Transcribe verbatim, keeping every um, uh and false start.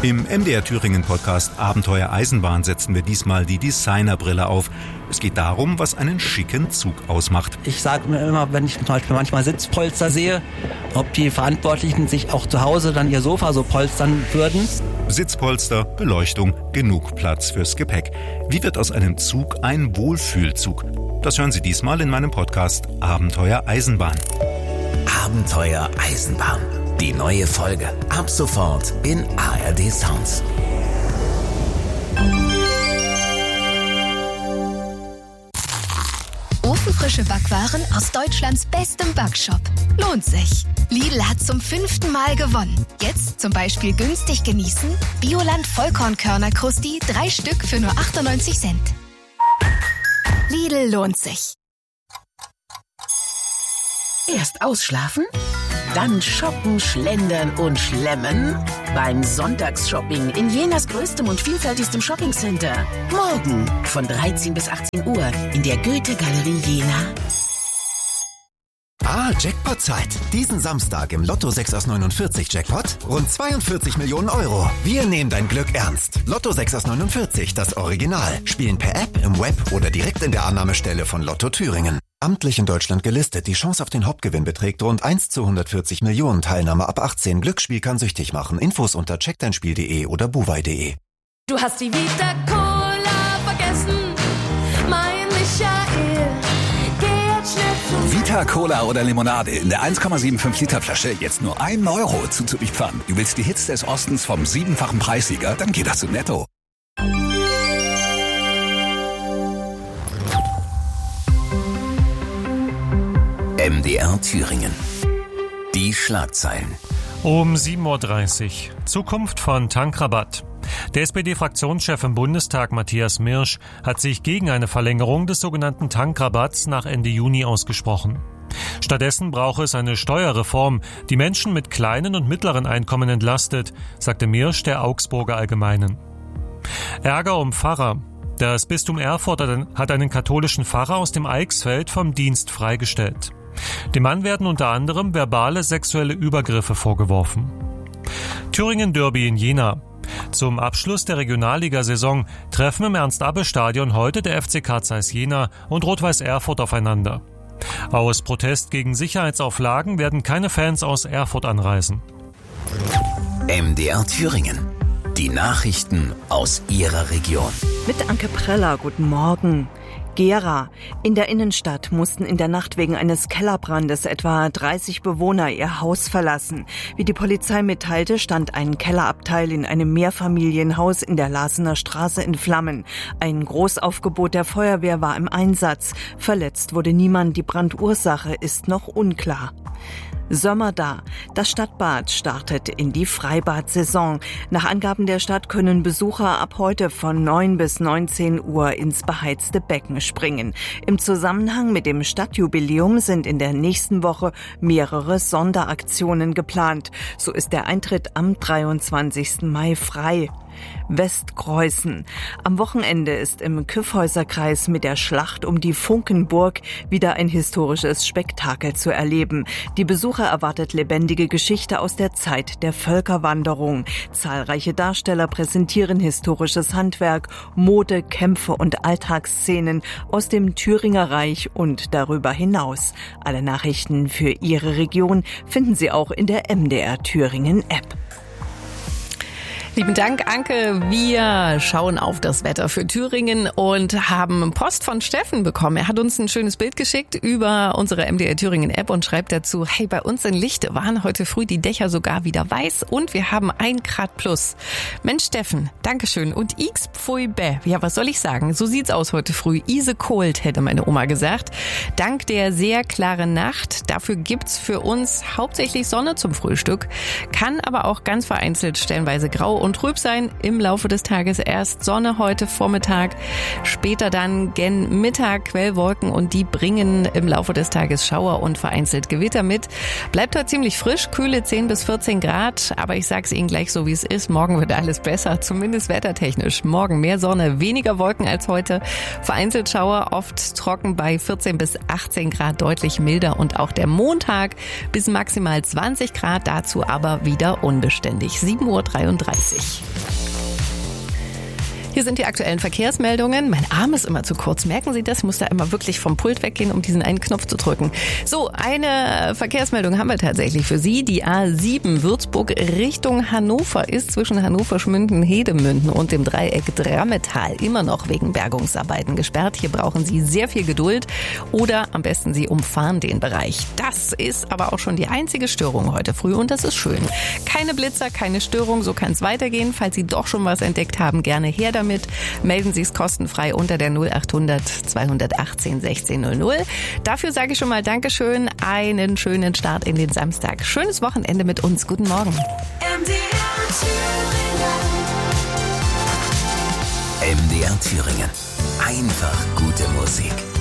Im M D R Thüringen Podcast Abenteuer Eisenbahn setzen wir diesmal die Designerbrille auf. Es geht darum, was einen schicken Zug ausmacht. Ich sage mir immer, wenn ich zum Beispiel manchmal Sitzpolster sehe, ob die Verantwortlichen sich auch zu Hause dann ihr Sofa so polstern würden. Sitzpolster, Beleuchtung, genug Platz fürs Gepäck. Wie wird aus einem Zug ein Wohlfühlzug? Das hören Sie diesmal in meinem Podcast Abenteuer Eisenbahn. Abenteuer Eisenbahn. Die neue Folge ab sofort in A R D Sounds. Ofenfrische Backwaren aus Deutschlands bestem Backshop. Lohnt sich. Lidl hat zum fünften Mal gewonnen. Jetzt zum Beispiel günstig genießen. Bioland Vollkornkörner Krusti, drei Stück für nur achtundneunzig Cent. Lidl lohnt sich. Erst ausschlafen, dann shoppen, schlendern und schlemmen beim Sonntagsshopping in Jenas größtem und vielfältigstem Shoppingcenter. Morgen von dreizehn bis achtzehn Uhr in der Goethe-Galerie Jena. Ah, Jackpot-Zeit. Diesen Samstag im Lotto sechs aus neunundvierzig Jackpot rund zweiundvierzig Millionen Euro. Wir nehmen dein Glück ernst. Lotto sechs aus neunundvierzig, das Original. Spielen per App, im Web oder direkt in der Annahmestelle von Lotto Thüringen. Amtlich in Deutschland gelistet. Die Chance auf den Hauptgewinn beträgt rund eins zu hundertvierzig Millionen. Teilnahme ab achtzehn. Glücksspiel kann süchtig machen. Infos unter check dein spiel punkt de oder buwei punkt de. Du hast die Vita Cola vergessen, mein Michael. Geh jetzt schnell zu Vita Cola oder Limonade in der eins Komma fünfundsiebzig Liter Flasche jetzt nur ein Euro zuzupfern. Du willst die Hits des Ostens vom siebenfachen Preissieger? Dann geht das zu Netto. M D R Thüringen. Die Schlagzeilen. Um sieben Uhr dreißig. Zukunft von Tankrabatt. Der S P D-Fraktionschef im Bundestag, Matthias Mirsch, hat sich gegen eine Verlängerung des sogenannten Tankrabatts nach Ende Juni ausgesprochen. Stattdessen brauche es eine Steuerreform, die Menschen mit kleinen und mittleren Einkommen entlastet, sagte Mirsch der Augsburger Allgemeinen. Ärger um Pfarrer. Das Bistum Erfurt hat einen katholischen Pfarrer aus dem Eichsfeld vom Dienst freigestellt. Dem Mann werden unter anderem verbale sexuelle Übergriffe vorgeworfen. Thüringen-Derby in Jena. Zum Abschluss der Regionalligasaison treffen im Ernst-Abbe-Stadion heute der F C K Zeiss Jena und Rot-Weiß Erfurt aufeinander. Aus Protest gegen Sicherheitsauflagen werden keine Fans aus Erfurt anreisen. M D R Thüringen. Die Nachrichten aus Ihrer Region. Mit Anke Preller, guten Morgen. Gera. In der Innenstadt mussten in der Nacht wegen eines Kellerbrandes etwa dreißig Bewohner ihr Haus verlassen. Wie die Polizei mitteilte, stand ein Kellerabteil in einem Mehrfamilienhaus in der Larsener Straße in Flammen. Ein Großaufgebot der Feuerwehr war im Einsatz. Verletzt wurde niemand. Die Brandursache ist noch unklar. Sommer da. Das Stadtbad startet in die Freibad-Saison. Nach Angaben der Stadt können Besucher ab heute von neun bis neunzehn Uhr ins beheizte Becken springen. Im Zusammenhang mit dem Stadtjubiläum sind in der nächsten Woche mehrere Sonderaktionen geplant. So ist der Eintritt am dreiundzwanzigsten Mai frei. Westkreuzen. Am Wochenende ist im Kyffhäuserkreis mit der Schlacht um die Funkenburg wieder ein historisches Spektakel zu erleben. Die Besucher erwartet lebendige Geschichte aus der Zeit der Völkerwanderung. Zahlreiche Darsteller präsentieren historisches Handwerk, Mode, Kämpfe und Alltagsszenen aus dem Thüringer Reich und darüber hinaus. Alle Nachrichten für Ihre Region finden Sie auch in der M D R Thüringen App. Lieben Dank, Anke. Wir schauen auf das Wetter für Thüringen und haben Post von Steffen bekommen. Er hat uns ein schönes Bild geschickt über unsere M D R Thüringen App und schreibt dazu, hey, bei uns in Lichte waren heute früh die Dächer sogar wieder weiß und wir haben ein Grad plus. Mensch, Steffen, Dankeschön. Und X pfui bä. Ja, was soll ich sagen? So sieht's aus heute früh. Ise Kolt, hätte meine Oma gesagt. Dank der sehr klaren Nacht. Dafür gibt's für uns hauptsächlich Sonne zum Frühstück. Kann aber auch ganz vereinzelt stellenweise grau und trüb sein. Im Laufe des Tages erst Sonne heute Vormittag, später dann gen Mittag Quellwolken und die bringen im Laufe des Tages Schauer und vereinzelt Gewitter mit. Bleibt heute ziemlich frisch, kühle zehn bis vierzehn Grad, aber ich sag's Ihnen gleich so, wie es ist. Morgen wird alles besser, zumindest wettertechnisch. Morgen mehr Sonne, weniger Wolken als heute. Vereinzelt Schauer, oft trocken bei vierzehn bis achtzehn Grad, deutlich milder und auch der Montag bis maximal zwanzig Grad, dazu aber wieder unbeständig. sieben Uhr dreiunddreißig. dreißig. Hier sind die aktuellen Verkehrsmeldungen. Mein Arm ist immer zu kurz. Merken Sie das? Ich muss da immer wirklich vom Pult weggehen, um diesen einen Knopf zu drücken. So, eine Verkehrsmeldung haben wir tatsächlich für Sie. Die A sieben Würzburg Richtung Hannover ist zwischen Hannover-Schmünden-Hedemünden und dem Dreieck Drammetal immer noch wegen Bergungsarbeiten gesperrt. Hier brauchen Sie sehr viel Geduld oder am besten Sie umfahren den Bereich. Das ist aber auch schon die einzige Störung heute früh und das ist schön. Keine Blitzer, keine Störung, so kann es weitergehen. Falls Sie doch schon was entdeckt haben, gerne her damit. Melden Sie es kostenfrei unter der null achthundert zweihundertachtzehn sechzehn null null. Dafür sage ich schon mal Dankeschön, einen schönen Start in den Samstag. Schönes Wochenende mit uns. Guten Morgen. M D R Thüringen. M D R Thüringen. Einfach gute Musik.